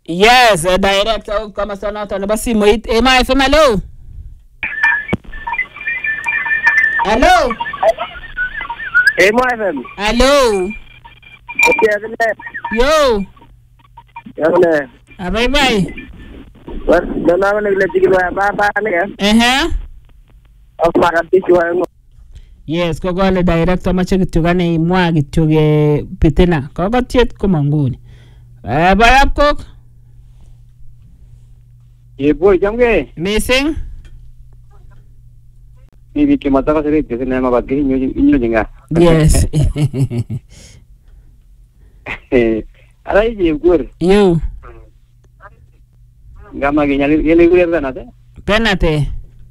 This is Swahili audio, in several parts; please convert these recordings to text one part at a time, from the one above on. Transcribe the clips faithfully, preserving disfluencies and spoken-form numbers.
Yes, uh, director kama sana to na simu it Ema F M. Hello. Hello. Ema F M. Hello. Okay, avile. Yo. Avile. Abai bai. Wat dona wala ile tigilo ba ba ne. Eh. Of marati chwa. Yes, ko gole director mache kityo gane imwa kityo ke pitina. Ko gotiet ko manguni. Eh bayap kok. Ye boy jamge. Missing. Ni bi ke mata ka sere ke ne ma bag inyo inyo jinga. Yes. Ara ye gur. Yo. Gama ge nyali ye le gur na te. Penate.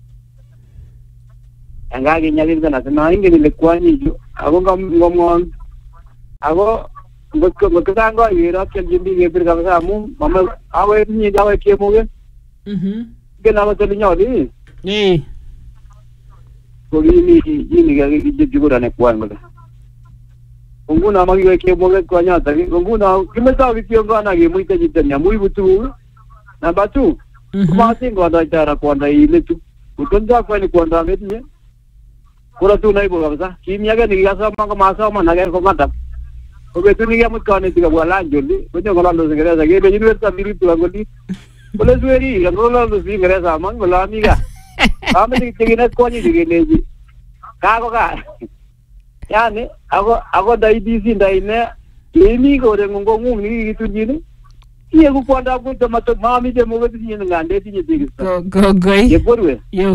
Anga ge nyali na te na inge le kwani ju. Ago ngom ngom ago bukko bukko ngo ye ra ke jindi ge bir ga sa mu mama awe ni jawe ke mo ge. Mhm. Ge na ma te nyo di. Eh. Ko ini ini ga ge ju ra ne kwan mo. Unguna magi ge ke mo ge kwa nya ta ge unguna ki me sa ge ke ngo na ge mu te ji te nya mu butu. Na batu. Kuma te ngo da ta ra kwa na ile tu. Ukonja kwa ni kwa nda me ti. Kura tu nai bo ga sa. Ki mi ga ni ga sa ma ga ma sa ma na ge ko ngata. Oke tu ni ga mut ka ni tiga bulan joli. Ko nyo ngala lo se ga ge be ni ta miri tu ngoli. Boleh sueri, kalau lalu sih ngerasa aman, malah ni kan. Kami ni tinggal kau ni juga ni. Kau kan? Ya ni, aku aku dari di sini dari ni, ini kau orang ngomong ni gitu ni. Iya aku kuat aku cuma tu mami je mau tu ni dengan dia ni je. Go go go. Ye boleh. Yo.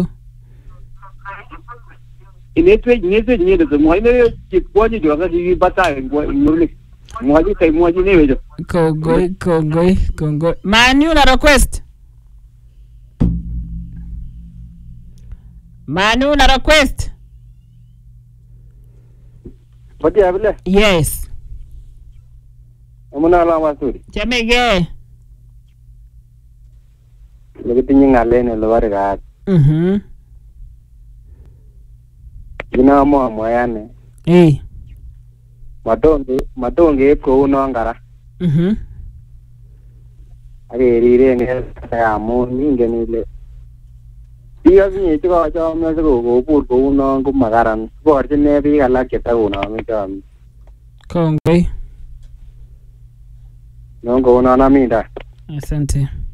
Ini tu ini tu ni tu semua ini kau ni juga kan di batai kau ni. Mwaji kai mwaji ne wejo. Kongoi kongoi kongoi. Manu na request. Manu na request. Bati abile. Yes. Amuna la masuri. Chamege. Lagi tinggi ngale ne luar ga. Mhm. Ina mo amoyane. Eh. Matonge matonge ko no ngara. Mhm. Age rire ne ya mo ninge ni le. Dia ni ti ko cho me ko ko pur ko no ko magaran. Ko ar ne bi ala ke ta uno me cho. Kongoi. No ko na na mi da. Asante.